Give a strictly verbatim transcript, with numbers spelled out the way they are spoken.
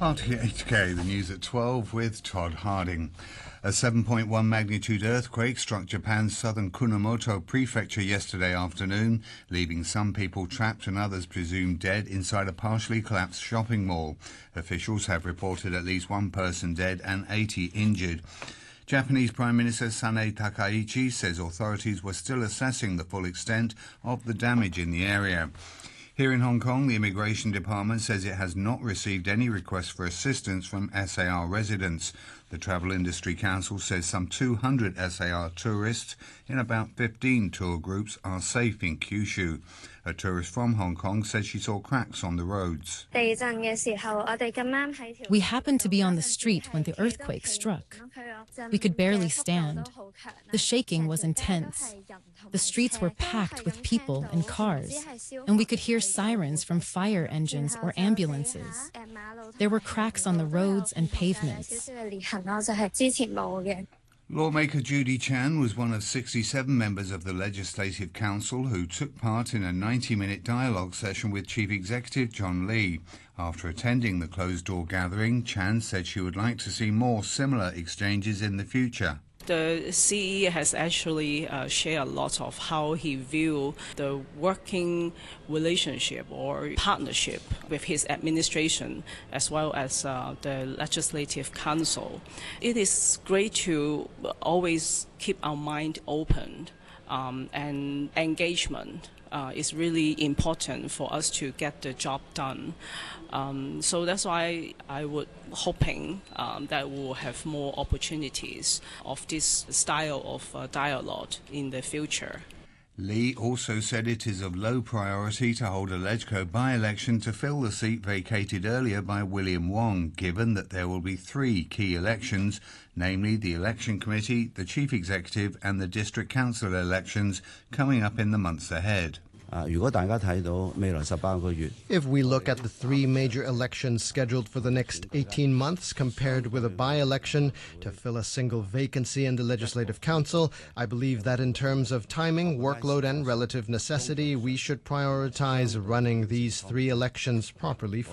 R T H K, the news at twelve with Todd Harding. A seven point one magnitude earthquake struck Japan's southern Kumamoto prefecture yesterday afternoon, leaving some people trapped and others presumed dead inside a partially collapsed shopping mall. Officials have reported at least one person dead and eighty injured. Japanese Prime Minister Sanae Takaichi says authorities were still assessing the full extent of the damage in the area. Here in Hong Kong, the Immigration Department says it has not received any requests for assistance from S A R residents. The Travel Industry Council says some two hundred S A R tourists in about fifteen tour groups are safe in Kyushu. A tourist from Hong Kong says she saw cracks on the roads. We happened to be on the street when the earthquake struck. We could barely stand. The shaking was intense. The streets were packed with people and cars, and we could hear sirens from fire engines or ambulances. There were cracks on the roads and pavements. Lawmaker Judy Chan was one of sixty-seven members of the Legislative Council who took part in a ninety-minute dialogue session with Chief Executive John Lee. After attending the closed-door gathering, Chan said she would like to see more similar exchanges in the future. The C E has actually uh, shared a lot of how he views the working relationship or partnership with his administration as well as uh, the Legislative Council. It is great to always keep our mind open um, and engagement. Uh, is really important for us to get the job done. Um, so that's why I would hoping um, that we'll have more opportunities of this style of uh, dialogue in the future. Lee also said it is of low priority to hold a LegCo by-election to fill the seat vacated earlier by William Wong, given that there will be three key elections, namely the Election Committee, the Chief Executive and the District Council elections coming up in the months ahead. If we look at the three major elections scheduled for the next eighteen months compared with a by-election to fill a single vacancy in the Legislative Council, I believe that in terms of timing, workload and relative necessity, we should prioritize running these three elections properly first.